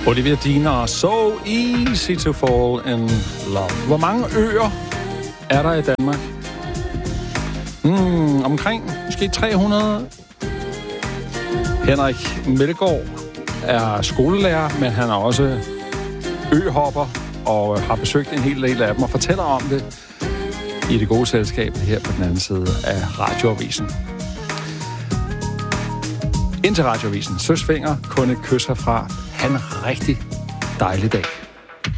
Olivia Dean, So Easy to Fall in Love. Hvor mange øer er der i Danmark? Omkring måske 300. Henrik Mellegaard er skolelærer, men han er også øhopper og har besøgt en hel del af dem og fortæller om det i det gode selskab her på den anden side af Radioavisen. Indtil Radioavisen. Søs Fenger, kun et kys herfra. Han en rigtig dejlig dag.